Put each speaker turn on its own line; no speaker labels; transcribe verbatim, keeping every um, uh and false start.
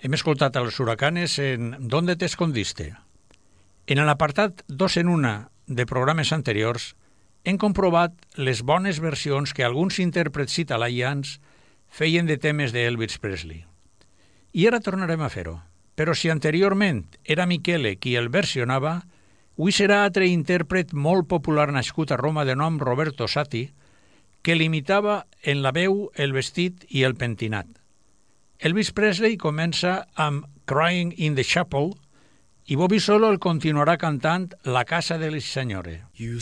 Hem escoltat els Huracanes en ¿Dónde te escondiste? En l'apartat dos en una de programes anteriors hem comprovat les bones versions que alguns intèrprets italians feien de temes d'Elvis Presley. I ara tornarem a fer-ho. Però si anteriorment era Michele qui el versionava, avui serà altre intèrpret molt popular nascut a Roma de nom Roberto Sati, que limitava en la veu, el vestit i el pentinat. Elvis Presley comença amb Crying in the Chapel i Bobby Solo el continuarà cantant La casa del Signore.
You